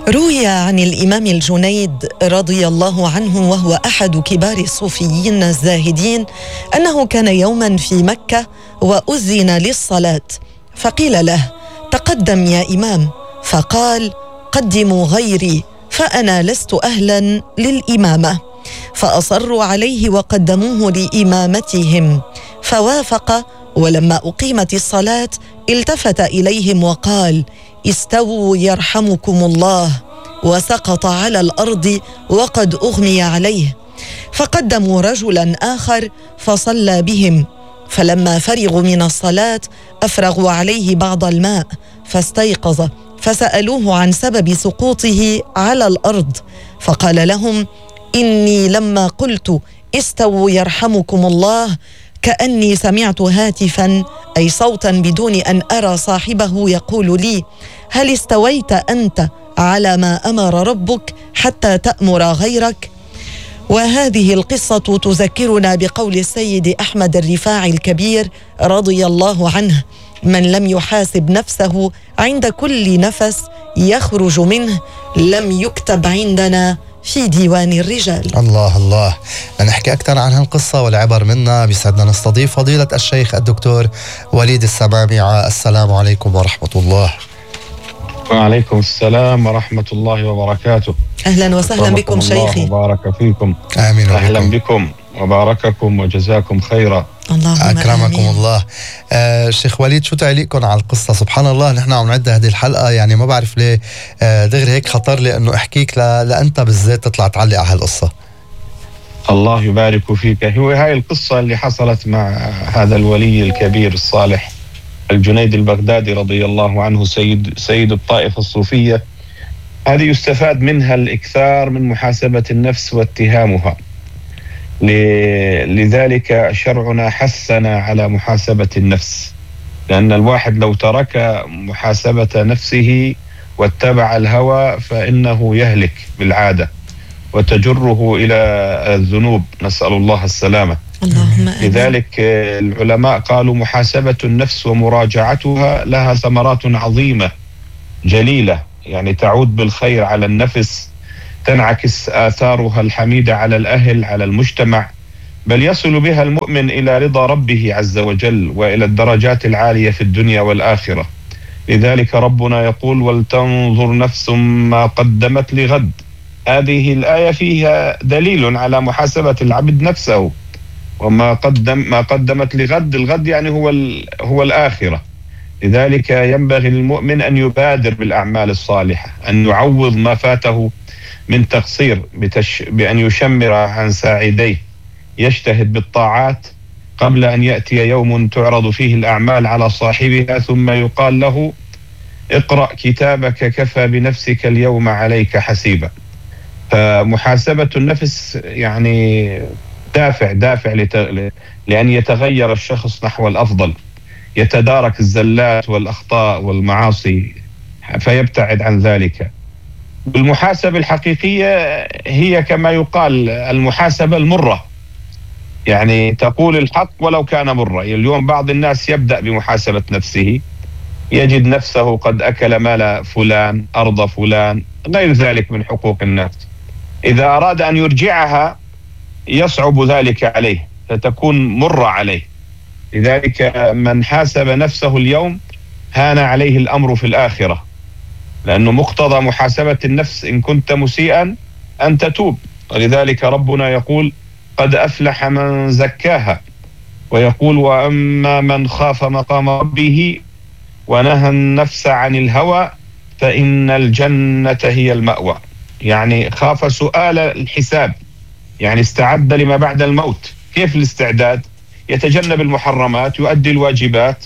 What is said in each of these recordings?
روي عن الإمام الجنيد رضي الله عنه، وهو أحد كبار الصوفيين الزاهدين، أنه كان يوما في مكة وأذن للصلاة، فقيل له: تقدم يا إمام، فقال: قدموا غيري فأنا لست أهلا للإمامة. فأصروا عليه وقدموه لإمامتهم، فوافق، ولما أقيمت الصلاة التفت إليهم وقال: استووا يرحمكم الله، وسقط على الأرض وقد أغمي عليه. فقدموا رجلا آخر فصلى بهم، فلما فرغوا من الصلاة أفرغوا عليه بعض الماء فاستيقظ، فسألوه عن سبب سقوطه على الأرض، فقال لهم: إني لما قلت استووا يرحمكم الله كأني سمعت هاتفا، أي صوتا بدون أن أرى صاحبه، يقول لي: هل استويت أنت على ما أمر ربك حتى تأمر غيرك؟ وهذه القصة تذكرنا بقول السيد أحمد الرفاعي الكبير رضي الله عنه: من لم يحاسب نفسه عند كل نفس يخرج منه لم يكتب عندنا في ديوان الرجال. الله الله. نحكي أكثر عن هالقصة والعبر منها بيسعدنا نستضيف فضيلة الشيخ الدكتور وليد السمامعة. السلام عليكم ورحمة الله. وعليكم السلام ورحمة الله وبركاته. أهلا وسهلا بكم شيخي. وبارك فيكم. آمين. أهلا بكم وبارككم وجزاكم خيرا. اللهم أكرمكم آمين. الله. شيخ وليد، شو تعليقكم على القصة؟ سبحان الله، نحن عم نعد هذه الحلقة، يعني ما بعرف ليه دغري هيك خطر لي أنه أحكيك لأنت بالذات تطلع تعلق على هالقصة. الله يبارك فيك. هاي القصة اللي حصلت مع هذا الولي الكبير الصالح الجنيد البغدادي رضي الله عنه، سيد الطائفة الصوفية. هذه يستفاد منها الإكثار من محاسبة النفس واتهامها. لذلك شرعنا حثنا على محاسبة النفس، لأن الواحد لو ترك محاسبة نفسه واتبع الهوى فإنه يهلك بالعادة وتجره إلى الذنوب، نسأل الله السلامة. اللهم آمين. لذلك العلماء قالوا: محاسبة النفس ومراجعتها لها ثمرات عظيمة جليلة، يعني تعود بالخير على النفس، تنعكس آثارها الحميدة على الأهل، على المجتمع، بل يصل بها المؤمن إلى رضا ربه عز وجل وإلى الدرجات العالية في الدنيا والآخرة. لذلك ربنا يقول: ولتنظر نفس ما قدمت لغد. هذه الآية فيها دليل على محاسبة العبد نفسه، وما قدمت لغد، الغد يعني هو الآخرة. لذلك ينبغي للمؤمن أن يبادر بالأعمال الصالحة، أن يعوض ما فاته من تقصير بأن يشمر عن ساعديه، يجتهد بالطاعات قبل أن يأتي يوم تعرض فيه الأعمال على صاحبها ثم يقال له: اقرأ كتابك كفى بنفسك اليوم عليك حسيبا. فمحاسبة النفس يعني دافع لأن يتغير الشخص نحو الأفضل، يتدارك الزلات والأخطاء والمعاصي فيبتعد عن ذلك. المحاسبة الحقيقية هي كما يقال المحاسبة المرة، يعني تقول الحق ولو كان مرة. اليوم بعض الناس يبدأ بمحاسبة نفسه، يجد نفسه قد أكل مال فلان، أرض فلان، غير ذلك من حقوق الناس. إذا أراد أن يرجعها يصعب ذلك عليه، فتكون مرة عليه. لذلك من حاسب نفسه اليوم هان عليه الأمر في الآخرة، لأنه مقتضى محاسبة النفس إن كنت مسيئا أن تتوب. ولذلك ربنا يقول: قد أفلح من زكاها، ويقول: وأما من خاف مقام ربه ونهى النفس عن الهوى فإن الجنة هي المأوى. يعني خاف سؤال الحساب، يعني استعد لما بعد الموت. كيف الاستعداد؟ يتجنب المحرمات، يؤدي الواجبات،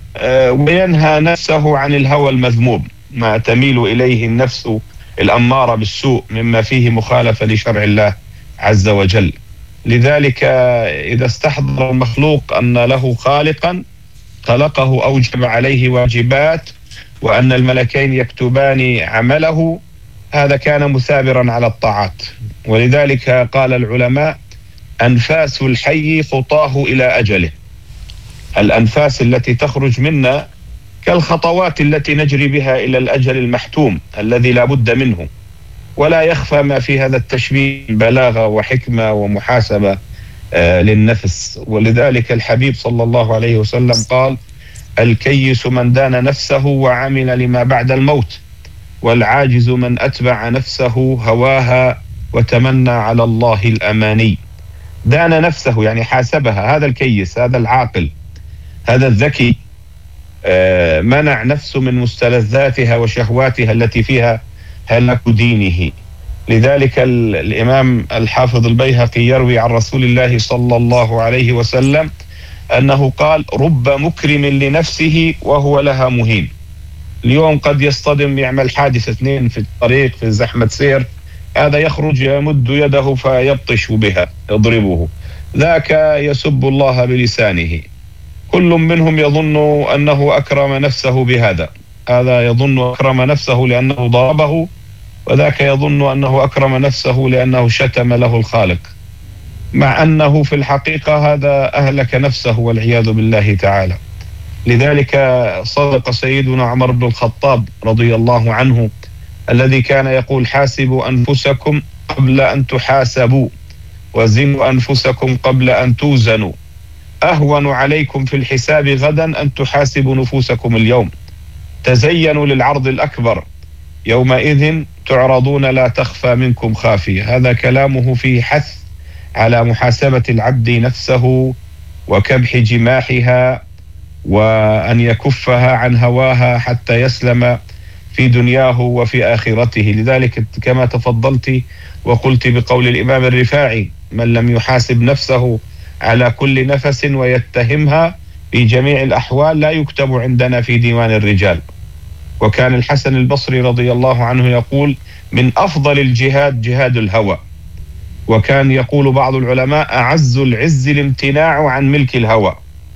وينهى نفسه عن الهوى المذموم، ما تميل إليه النفس الأمارة بالسوء مما فيه مخالفة لشرع الله عز وجل. لذلك إذا استحضر المخلوق أن له خالقا خلقه أوجب عليه واجبات، وأن الملكين يكتبان عمله، هذا كان مثابرا على الطاعات. ولذلك قال العلماء: أنفاس الحي خطاه إلى أجله. الأنفاس التي تخرج منا كالخطوات التي نجري بها إلى الأجل المحتوم الذي لا بد منه. ولا يخفى ما في هذا التشبيه بلاغة وحكمة ومحاسبة للنفس. ولذلك الحبيب صلى الله عليه وسلم قال: الكيس من دان نفسه وعمل لما بعد الموت، والعاجز من أتبع نفسه هواها وتمنى على الله الأماني. دان نفسه يعني حاسبها، هذا الكيس، هذا العاقل، هذا الذكي، منع نفسه من مستلذاتها وشهواتها التي فيها هلاك دينه. لذلك الإمام الحافظ البيهقي يروي عن رسول الله صلى الله عليه وسلم أنه قال: رب مكرم لنفسه وهو لها مهين. اليوم قد يصطدم، يعمل حادث اثنين في الطريق في زحمة سير، هذا يخرج يمد يده فيبطش بها يضربه، ذاك يسب الله بلسانه. كل منهم يظن أنه أكرم نفسه بهذا، هذا يظن أكرم نفسه لأنه ضربه، وذاك يظن أنه أكرم نفسه لأنه شتم له الخالق، مع أنه في الحقيقة هذا أهلك نفسه والعياذ بالله تعالى. لذلك صدق سيدنا عمر بن الخطاب رضي الله عنه الذي كان يقول: حاسبوا أنفسكم قبل أن تحاسبوا، وزنوا أنفسكم قبل أن توزنوا، أهون عليكم في الحساب غدا أن تحاسبوا نفوسكم اليوم، تزينوا للعرض الأكبر، يومئذ تعرضون لا تخفى منكم خافية. هذا كلامه فيه حث على محاسبة العبد نفسه وكبح جماحها، وأن يكفها عن هواها حتى يسلم في دنياه وفي آخرته. لذلك كما تفضلت وقلت بقول الإمام الرفاعي: من لم يحاسب نفسه على كل نفس ويتهمها في جميع الأحوال لا يكتب عندنا في ديوان الرجال. وكان الحسن البصري رضي الله عنه يقول: من أفضل الجهاد جهاد الهوى. وكان يقول بعض العلماء: أعز العز الامتناع عن ملك الهوى،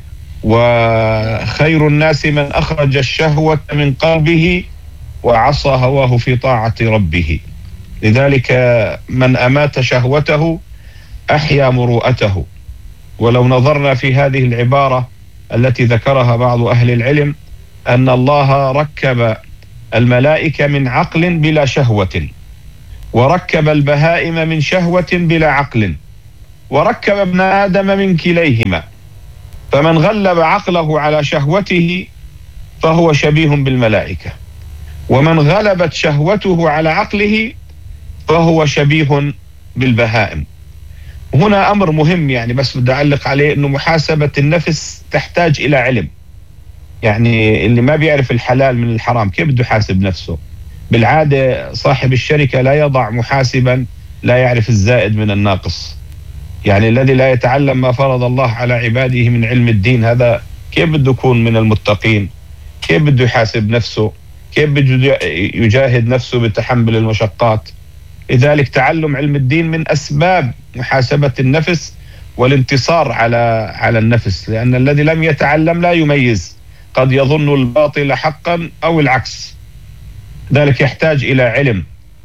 وخير الناس من أخرج الشهوة من قلبه وعصى هواه في طاعة ربه. لذلك من أمات شهوته أحيا مروءته. ولو نظرنا في هذه العبارة التي ذكرها بعض أهل العلم، أن الله ركب الملائكة من عقل بلا شهوة، وركب البهائم من شهوة بلا عقل، وركب ابن آدم من كليهما، فمن غلب عقله على شهوته فهو شبيه بالملائكة، ومن غلبت شهوته على عقله فهو شبيه بالبهائم. هنا أمر مهم يعني بس بدي أعلق عليه، أنه محاسبة النفس تحتاج إلى علم. يعني اللي ما بيعرف الحلال من الحرام كيف بده يحاسب نفسه؟ بالعادة صاحب الشركة لا يضع محاسبا لا يعرف الزائد من الناقص. يعني الذي لا يتعلم ما فرض الله على عباده من علم الدين، هذا كيف بده يكون من المتقين؟ كيف بده يحاسب نفسه؟ كيف بده يجاهد نفسه بتحمل المشقات؟ لذلك تعلم علم الدين من أسباب محاسبة النفس والانتصار على النفس، لأن الذي لم يتعلم لا يميز، قد يظن الباطل حقا أو العكس. ذلك يحتاج إلى علم.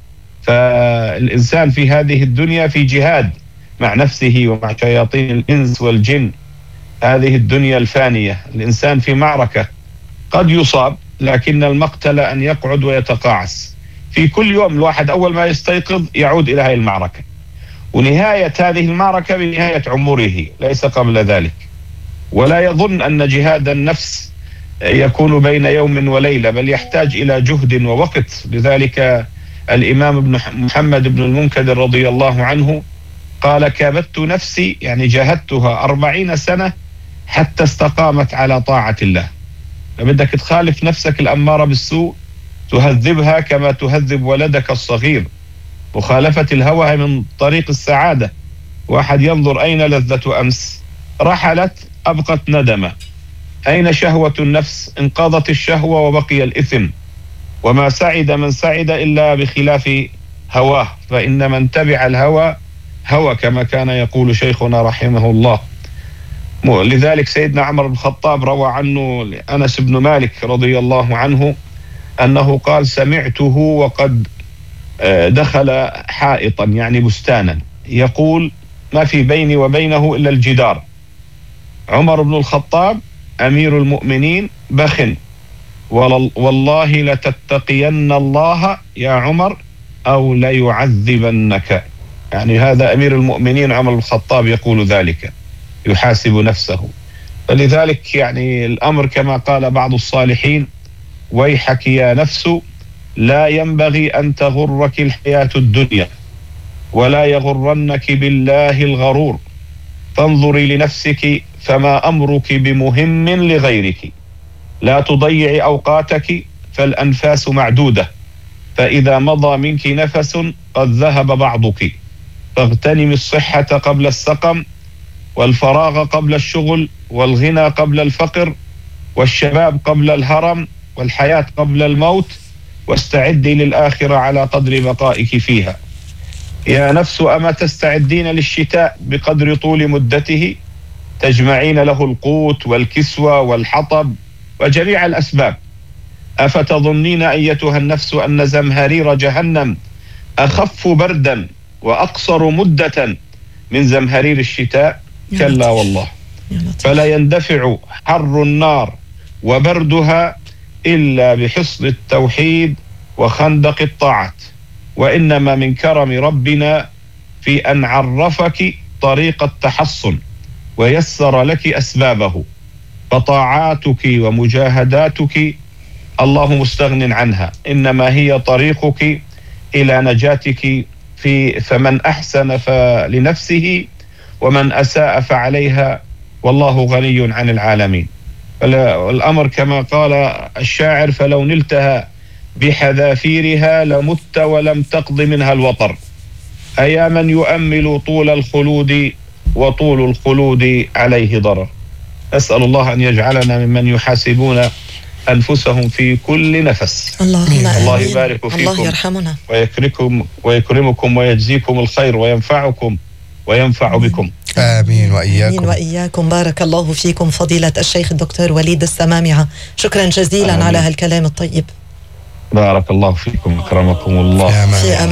فالإنسان في هذه الدنيا في جهاد مع نفسه ومع شياطين الإنس والجن. هذه الدنيا الفانية، الإنسان في معركة، قد يصاب، لكن المقتل أن يقعد ويتقاعس. في كل يوم الواحد أول ما يستيقظ يعود إلى هذه المعركة، ونهاية هذه المعركة بنهاية عمره، ليس قبل ذلك. ولا يظن أن جهاد النفس يكون بين يوم وليلة، بل يحتاج إلى جهد ووقت. لذلك الإمام ابن محمد بن المنكدر رضي الله عنه قال: كابدت نفسي، يعني جاهدتها 40 سنة حتى استقامت على طاعة الله. فبدك تخالف نفسك الأمارة بالسوء، تهذبها كما تهذب ولدك الصغير. مخالفة الهوى من طريق السعادة. واحد ينظر أين لذة أمس؟ رحلت أبقت ندمة. أين شهوة النفس؟ انقضت الشهوة وبقي الإثم. وما سعد من سعد إلا بخلاف هواه، فإن من تبع الهوى هوى، كما كان يقول شيخنا رحمه الله. لذلك سيدنا عمر بن الخطاب روى عنه أنس بن مالك رضي الله عنه أنه قال: سمعته وقد دخل حائطا، يعني بستانا، يقول: ما في بيني وبينه إلا الجدار. عمر بن الخطاب أمير المؤمنين بخ، والله لتتقين الله يا عمر أو ليعذبنك. يعني هذا أمير المؤمنين عمر بن الخطاب يقول ذلك، يحاسب نفسه. فلذلك يعني الأمر كما قال بعض الصالحين: ويحك يا نفس لا ينبغي أن تغرك الحياة الدنيا ولا يغرنك بالله الغرور، فانظري لنفسك فما أمرك بمهم لغيرك، لا تضيعي أوقاتك فالأنفاس معدودة، فإذا مضى منك نفس قد ذهب بعضك، فاغتنمي الصحة قبل السقم، والفراغ قبل الشغل، والغنى قبل الفقر، والشباب قبل الهرم، والحياة قبل الموت، واستعدي للآخرة على قدر بقائك فيها. يا نفس أما تستعدين للشتاء بقدر طول مدته، تجمعين له القوت والكسوة والحطب وجميع الأسباب. أفتظنين أيتها النفس أن زمهرير جهنم أخف بردا وأقصر مدة من زمهرير الشتاء؟ كلا والله، فلا يندفع حر النار وبردها إلا بحصن التوحيد وخندق الطاعات. وإنما من كرم ربنا في أن عرفك طريق التحصن ويسر لك أسبابه، فطاعاتك ومجاهداتك الله مستغن عنها، إنما هي طريقك إلى نجاتك فمن أحسن فلنفسه ومن أساء فعليها، والله غني عن العالمين. الأمر كما قال الشاعر: فلو نلتها بحذافيرها لمت ولم تقض منها الوطر. أيا من يؤمل طول الخلود وطول الخلود عليه ضرر. أسأل الله أن يجعلنا ممن يحاسبون أنفسهم في كل نفس. الله يبارك فيكم، الله يرحمنا ويكرمكم ويجزيكم الخير وينفعكم وينفع بكم. آمين وإياكم. آمين وإياكم. بارك الله فيكم فضيلة الشيخ الدكتور وليد السمامعة، شكرا جزيلا على هالكلام الطيب. بارك الله فيكم، أكرمكم الله. في